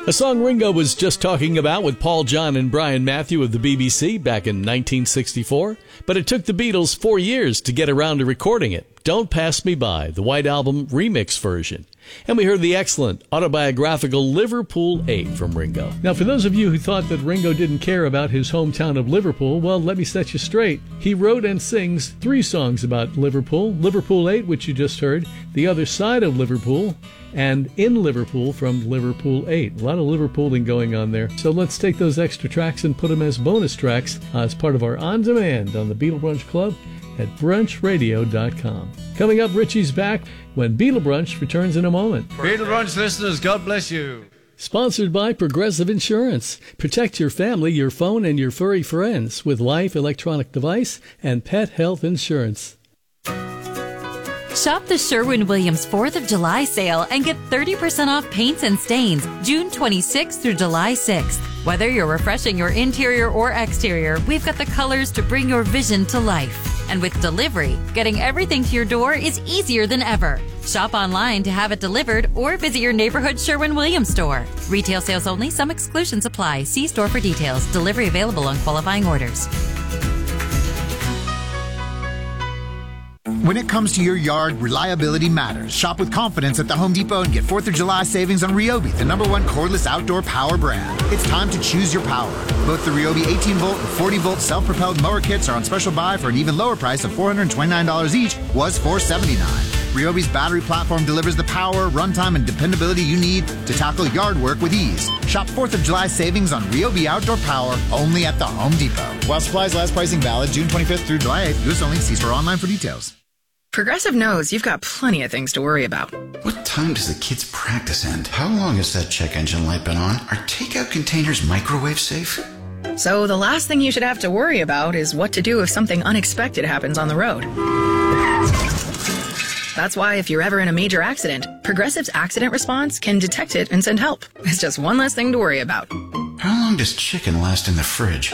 A song Ringo was just talking about with Paul John and Brian Matthew of the BBC back in 1964, but it took the Beatles 4 years to get around to recording it. Don't Pass Me By, the White Album remix version. And we heard the excellent autobiographical Liverpool 8 from Ringo. Now, for those of you who thought that Ringo didn't care about his hometown of Liverpool, well, let me set you straight. He wrote and sings 3 songs about Liverpool. Liverpool 8, which you just heard, The Other Side of Liverpool, and In Liverpool from Liverpool 8. A lot of Liverpooling going on there. So let's take those extra tracks and put them as bonus tracks as part of our On Demand on the Beatle Brunch Club at brunchradio.com. Coming up, Richie's back when Beatle Brunch returns in a moment. Beatle Brunch listeners, God bless you. Sponsored by Progressive Insurance. Protect your family, your phone, and your furry friends with life, electronic device, and pet health insurance. Shop the Sherwin-Williams 4th of July sale and get 30% off paints and stains June 26th through July 6th. Whether you're refreshing your interior or exterior, we've got the colors to bring your vision to life. And with delivery, getting everything to your door is easier than ever. Shop online to have it delivered or visit your neighborhood Sherwin-Williams store. Retail sales only. Some exclusions apply. See store for details. Delivery available on qualifying orders. When it comes to your yard, reliability matters. Shop with confidence at the Home Depot and get 4th of July savings on Ryobi, the #1 cordless outdoor power brand. It's time to choose your power. Both the Ryobi 18-volt and 40-volt self-propelled mower kits are on special buy for an even lower price of $429 each, was $479. Ryobi's battery platform delivers the power, runtime, and dependability you need to tackle yard work with ease. Shop 4th of July savings on Ryobi outdoor power only at the Home Depot. While supplies last, pricing valid June 25th through July 8th. U.S. only. See store online for details. Progressive knows you've got plenty of things to worry about. What time does the kids' practice end? How long has that check engine light been on? Are takeout containers microwave safe? So the last thing you should have to worry about is what to do if something unexpected happens on the road. That's why if you're ever in a major accident, Progressive's accident response can detect it and send help. It's just one less thing to worry about. How long does chicken last in the fridge?